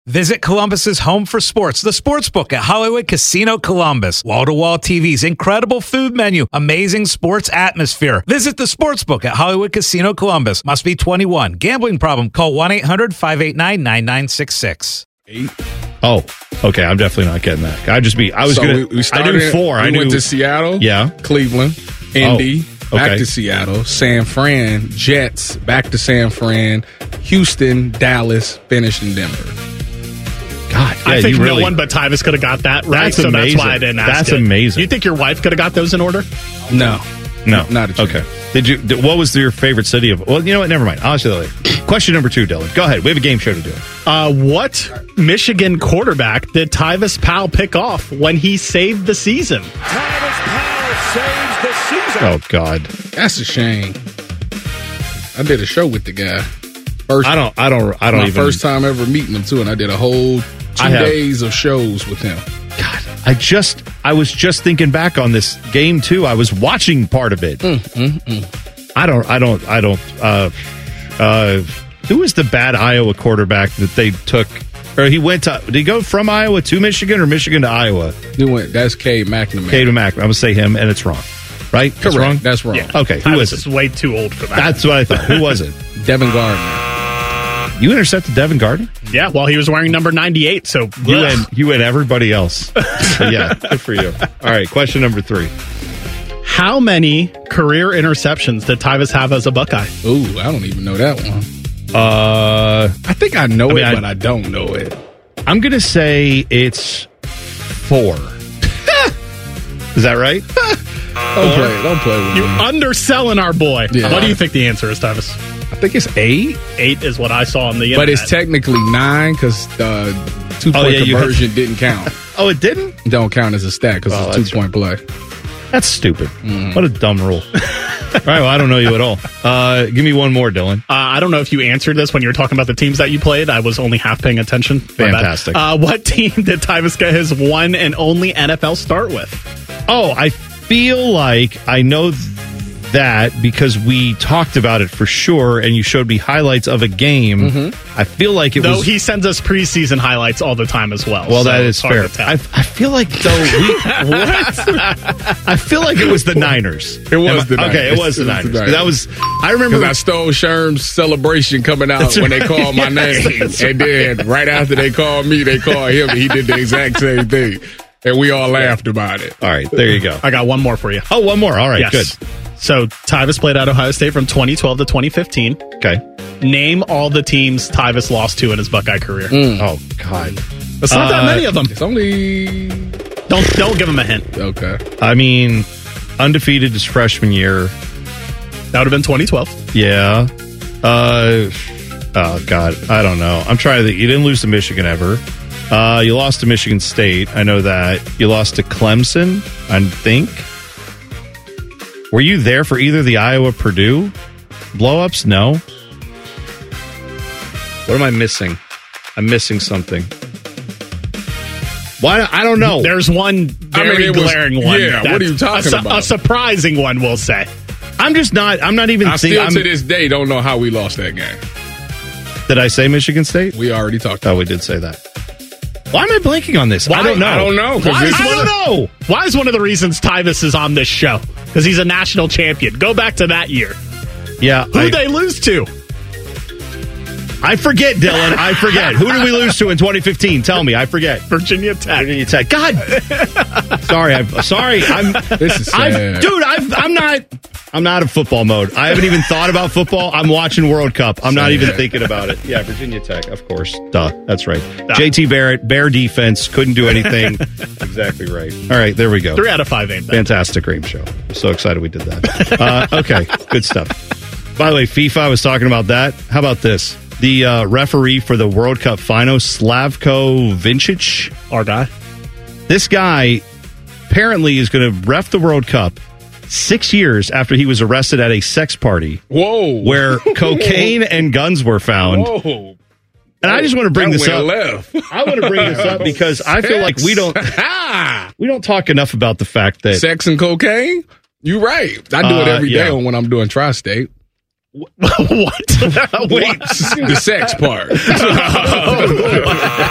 Visit Columbus's home for sports, the Sportsbook at Hollywood Casino Columbus. Wall-to-wall TVs, incredible food menu, amazing sports atmosphere. Visit the Sportsbook at Hollywood Casino Columbus. Must be 21. Gambling problem? Call 1-800-589-9966. Oh, okay. I'm definitely not getting that. I knew 4. I went to Seattle, Cleveland, Indy, back to Seattle, San Fran, Jets, back to San Fran, Houston, Dallas, finished in Denver. God, I think no one but Tyvis could have got that right, that's so amazing. that's why I didn't ask That's it. amazing. You think your wife could have got those in order? No, not a chance. Okay. What was your favorite city of? Well, you know what? Never mind. I'll ask you that later. Question number 2, Dylan. Go ahead. We have a game show to do. What Michigan quarterback did Tyvis Powell pick off when he saved the season? Tyvis Powell saves the season. Oh God, that's a shame. I did a show with the guy. I don't My even. first time ever meeting him too, and I did a whole 2 days of shows with him. God, I was just thinking back on this game too. I was watching part of it. I don't. Who was the bad Iowa quarterback that they took? Or did he go from Iowa to Michigan or Michigan to Iowa? That's Cade McNamara. Cade McNamara. I'm gonna say him, and it's wrong. Right? Correct. That's wrong. That's wrong. Yeah. Okay. Who was Tyvis is way too old for that. That's what I thought. Who was it? Devin Gardner. You intercepted Devin Gardner? Yeah, well, he was wearing number 98, so... You and everybody else. So, yeah, good for you. All right, question number 3. How many career interceptions did Tyvis have as a Buckeye? Ooh, I don't even know that one. I think I know it, but I don't know it. I'm going to say it's 4. Is that right? Don't play with You me. underselling our boy. Yeah. What do you think the answer is, Tyvis? I think it's 8. 8 is what I saw on the internet. But it's technically 9 because the 2-point conversion didn't count. Oh, it didn't? Don't count as a stat because it's a 2-point play. That's stupid. What a dumb rule. All right, well, I don't know you at all. Give me one more, Dylan. I don't know if you answered this when you were talking about the teams that you played. I was only half paying attention. Fantastic. What team did Tyvis get his one and only NFL start with? Oh, I feel like I know that because we talked about it for sure, and you showed me highlights of a game. I feel like it was... Though he sends us preseason highlights all the time as well. Well, so that is fair. I feel like, though, I feel like it was the Niners. It was the Niners. Okay, it was the Niners. That was... I remember... Because I stole Sherm's celebration coming out when they called my name. And then right after they called me, they called him, and he did the exact same thing. And we all laughed about it. All right, there you go. I got one more for you. Oh, one more. All right, yes. Good. So, Tyvis played at Ohio State from 2012 to 2015. Okay. Name all the teams Tyvis lost to in his Buckeye career. Oh, God. It's not that many of them. It's only... Don't give him a hint. Okay. I mean, undefeated his freshman year. That would have been 2012. Yeah. Oh, God. I don't know. I'm trying to think. You didn't lose to Michigan ever. You lost to Michigan State. I know that. You lost to Clemson, I think. Were you there for either the Iowa-Purdue blow-ups? No. What am I missing? I'm missing something. Why? I don't know. There's one very glaring one. Yeah, what are you talking about? A surprising one, we'll say. I'm not even I still to this day don't know how we lost that game. Did I say Michigan State? We already talked about we did say that. Why am I blanking on this? Why? I don't know. I don't know. Why is one of the reasons Tyvis is on this show? Because he's a national champion. Go back to that year. Yeah. Who'd they lose to? I forget, Dylan. I forget. Who did we lose to in 2015? Tell me. I forget. Virginia Tech. Virginia Tech. God. Sorry. This is sad. Dude, I'm not in football mode. I haven't even thought about football. I'm watching World Cup. I'm not even thinking about it. Yeah, Virginia Tech, of course. Duh. That's right. JT Barrett, Bear defense, couldn't do anything. Exactly right. All right, there we go. 3 out of 5 ain't bad. Fantastic game show. I'm so excited we did that. Okay, good stuff. By the way, FIFA, I was talking about that. How about this? The referee for the World Cup final, Slavko Vincic. Our guy. This guy apparently is going to ref the World Cup 6 years after he was arrested at a sex party. Whoa. Where cocaine and guns were found. Whoa. And I just want to bring this up. I want to bring this up because I feel like we don't talk enough about the fact that sex and cocaine. You're right. I do it every day when I'm doing tri-state. What? Wait, the sex part.